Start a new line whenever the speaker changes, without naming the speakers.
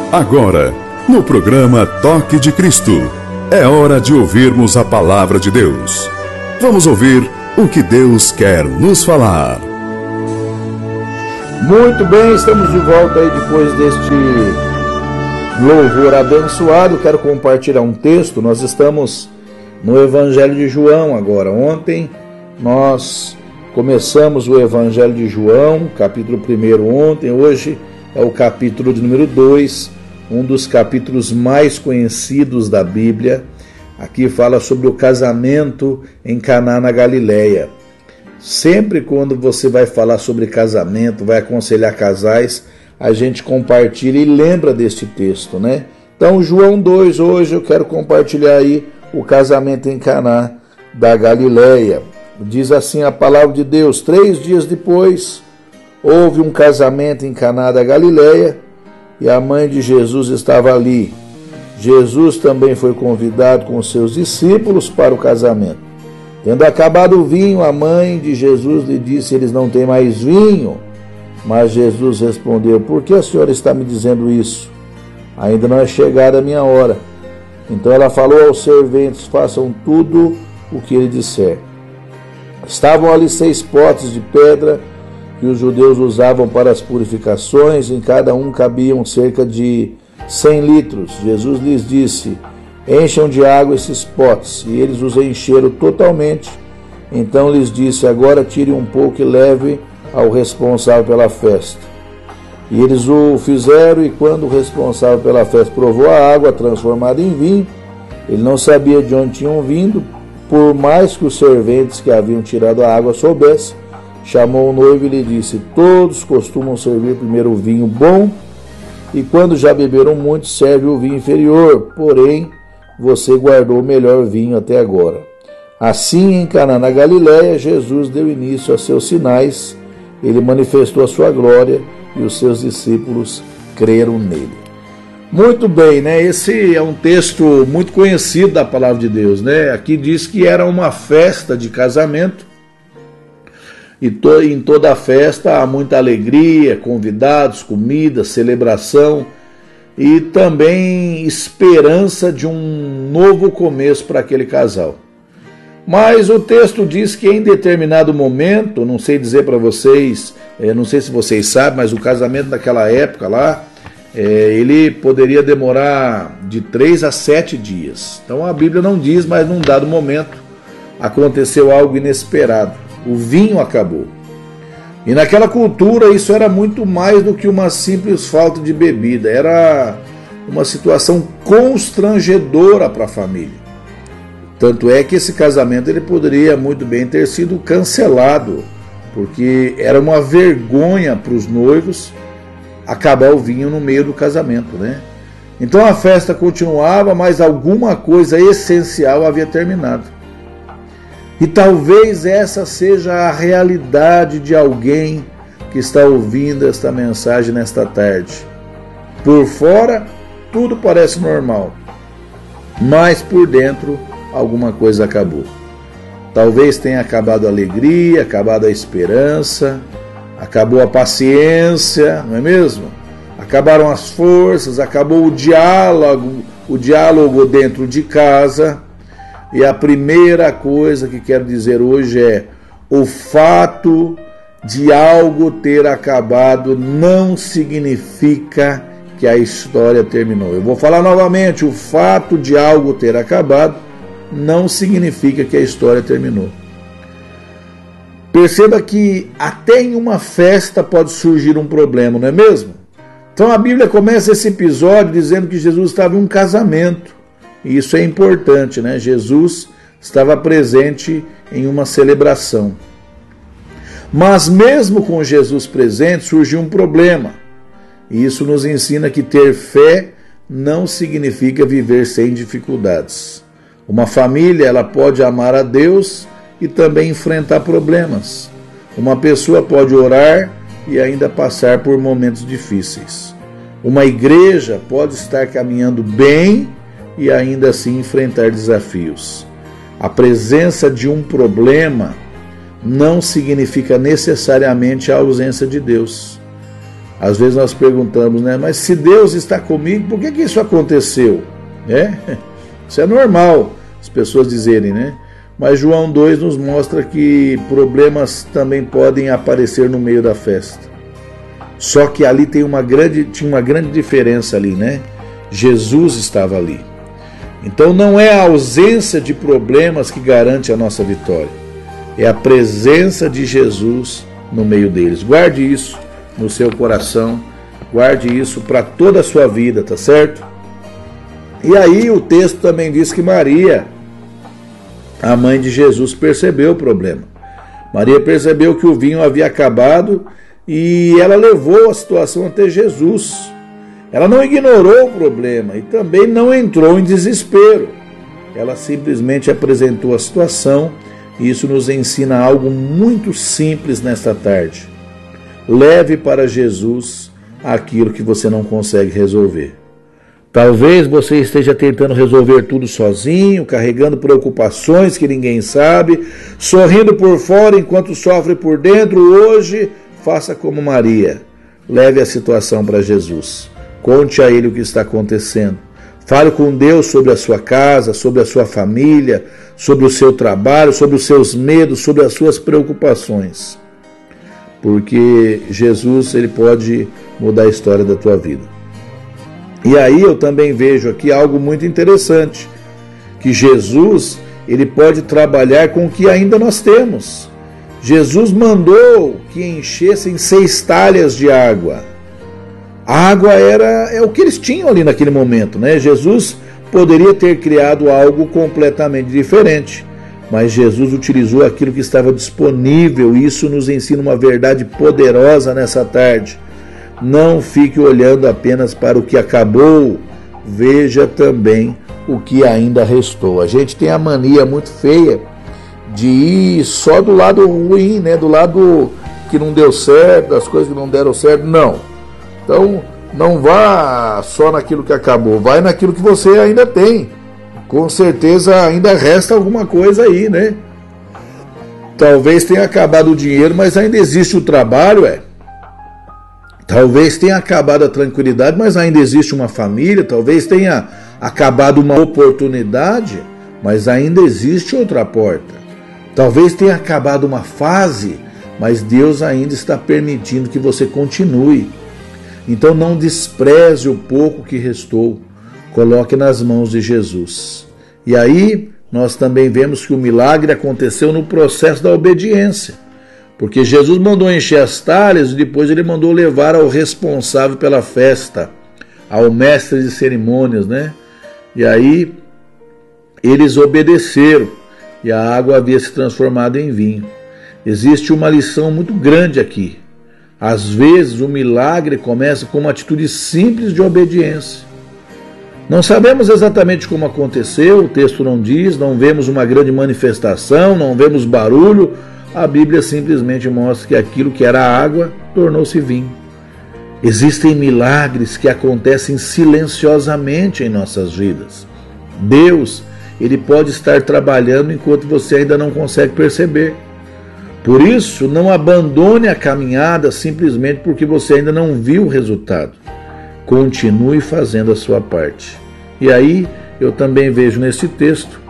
Agora, no programa Toque de Cristo, é hora de ouvirmos a palavra de Deus. Vamos ouvir o que Deus quer nos falar.
Muito bem, estamos de volta aí depois deste louvor abençoado. Quero compartilhar um texto. Nós estamos no Evangelho de João agora. Ontem nós começamos o Evangelho de João, capítulo 1 ontem. Hoje é o capítulo de número 2, um dos capítulos mais conhecidos da Bíblia. Aqui fala sobre o casamento em Caná na Galileia. Sempre quando você vai falar sobre casamento, vai aconselhar casais, a gente compartilha e lembra deste texto, né? Então, João 2, hoje eu quero compartilhar aí o casamento em Caná da Galileia. Diz assim a palavra de Deus: 3 dias depois, houve um casamento em Caná da Galileia e a mãe de Jesus estava ali. Jesus também foi convidado com seus discípulos para o casamento. Tendo acabado o vinho, a mãe de Jesus lhe disse: eles não têm mais vinho. Mas Jesus respondeu: por que a senhora está me dizendo isso? Ainda não é chegada a minha hora. Então ela falou aos serventes: façam tudo o que ele disser. Estavam ali 6 potes de pedra que os judeus usavam para as purificações, em cada um cabiam cerca de 100 litros. Jesus lhes disse: encham de água esses potes, e eles os encheram totalmente. Então lhes disse: agora tire um pouco e leve ao responsável pela festa. E eles o fizeram, e quando o responsável pela festa provou a água transformada em vinho, ele não sabia de onde tinham vindo, por mais que os serventes que haviam tirado a água soubessem. Chamou o noivo e lhe disse: todos costumam servir primeiro o vinho bom, e quando já beberam muito, serve o vinho inferior, porém você guardou o melhor vinho até agora. Assim, em Caná na Galileia, Jesus deu início a seus sinais. Ele manifestou a sua glória e os seus discípulos creram nele. Muito bem, né? Esse é um texto muito conhecido da palavra de Deus, né? Aqui diz que era uma festa de casamento. E em toda a festa há muita alegria, convidados, comida, celebração e também esperança de um novo começo para aquele casal. Mas o texto diz que em determinado momento, não sei dizer para vocês, não sei se vocês sabem, mas o casamento naquela época lá, ele poderia demorar de 3 a 7 dias. Então a Bíblia não diz, mas num dado momento aconteceu algo inesperado. O vinho acabou. E naquela cultura isso era muito mais do que uma simples falta de bebida. Era uma situação constrangedora para a família. Tanto é que esse casamento ele poderia muito bem ter sido cancelado, porque era uma vergonha para os noivos acabar o vinho no meio do casamento, né? Então a festa continuava, mas alguma coisa essencial havia terminado. E talvez essa seja a realidade de alguém que está ouvindo esta mensagem nesta tarde. Por fora, tudo parece normal, mas por dentro, alguma coisa acabou. Talvez tenha acabado a alegria, acabado a esperança, acabou a paciência, não é mesmo? Acabaram as forças, acabou o diálogo dentro de casa. E a primeira coisa que quero dizer hoje é: o fato de algo ter acabado não significa que a história terminou. Eu vou falar novamente: o fato de algo ter acabado não significa que a história terminou. Perceba que até em uma festa pode surgir um problema, não é mesmo? Então a Bíblia começa esse episódio dizendo que Jesus estava em um casamento. E isso é importante, né? Jesus estava presente em uma celebração. Mas mesmo com Jesus presente, surgiu um problema. E isso nos ensina que ter fé não significa viver sem dificuldades. Uma família, ela pode amar a Deus e também enfrentar problemas. Uma pessoa pode orar e ainda passar por momentos difíceis. Uma igreja pode estar caminhando bem e ainda assim enfrentar desafios. A presença de um problema não significa necessariamente a ausência de Deus. Às vezes nós perguntamos, né? Mas se Deus está comigo, por que isso aconteceu? Isso é normal as pessoas dizerem, né? Mas João 2 nos mostra que problemas também podem aparecer no meio da festa. Só que ali tinha uma grande diferença ali, né? Jesus estava ali. Então não é a ausência de problemas que garante a nossa vitória. É a presença de Jesus no meio deles. Guarde isso no seu coração. Guarde isso para toda a sua vida, tá certo? E aí o texto também diz que Maria, a mãe de Jesus, percebeu o problema. Maria percebeu que o vinho havia acabado e ela levou a situação até Jesus. Ela não ignorou o problema e também não entrou em desespero. Ela simplesmente apresentou a situação e isso nos ensina algo muito simples nesta tarde. Leve para Jesus aquilo que você não consegue resolver. Talvez você esteja tentando resolver tudo sozinho, carregando preocupações que ninguém sabe, sorrindo por fora enquanto sofre por dentro. Hoje, faça como Maria. Leve a situação para Jesus. Conte a Ele o que está acontecendo. Fale com Deus sobre a sua casa, sobre a sua família, sobre o seu trabalho, sobre os seus medos, sobre as suas preocupações. Porque Jesus, Ele pode mudar a história da tua vida. E aí eu também vejo aqui algo muito interessante, que Jesus, Ele pode trabalhar com o que ainda nós temos. Jesus mandou que enchessem 6 talhas de água. A água é o que eles tinham ali naquele momento, né? Jesus poderia ter criado algo completamente diferente, mas Jesus utilizou aquilo que estava disponível, e isso nos ensina uma verdade poderosa nessa tarde. Não fique olhando apenas para o que acabou, veja também o que ainda restou. A gente tem a mania muito feia de ir só do lado ruim, né? Do lado que não deu certo, das coisas que não deram certo, não. Então, não vá só naquilo que acabou, vai naquilo que você ainda tem. Com certeza ainda resta alguma coisa aí, né? Talvez tenha acabado o dinheiro, mas ainda existe o trabalho, Talvez tenha acabado a tranquilidade, mas ainda existe uma família. Talvez tenha acabado uma oportunidade, mas ainda existe outra porta. Talvez tenha acabado uma fase, mas Deus ainda está permitindo que você continue. Então não despreze o pouco que restou. Coloque nas mãos de Jesus. E aí nós também vemos que o milagre aconteceu no processo da obediência. Porque Jesus mandou encher as talhas e depois ele mandou levar ao responsável pela festa, ao mestre de cerimônias, né? E aí eles obedeceram e a água havia se transformado em vinho. Existe uma lição muito grande aqui. Às vezes o milagre começa com uma atitude simples de obediência. Não sabemos exatamente como aconteceu, o texto não diz, não vemos uma grande manifestação, não vemos barulho. A Bíblia simplesmente mostra que aquilo que era água tornou-se vinho. Existem milagres que acontecem silenciosamente em nossas vidas. Deus, Ele pode estar trabalhando enquanto você ainda não consegue perceber. Por isso, não abandone a caminhada simplesmente porque você ainda não viu o resultado. Continue fazendo a sua parte. E aí, eu também vejo nesse texto